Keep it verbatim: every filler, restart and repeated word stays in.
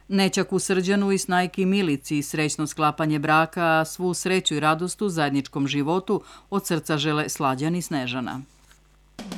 Nećak u Srđanu i Snajki Milici srećno sklapanje braka, a svu sreću i radost u zajedničkom životu od srca žele Slađan i Snežana.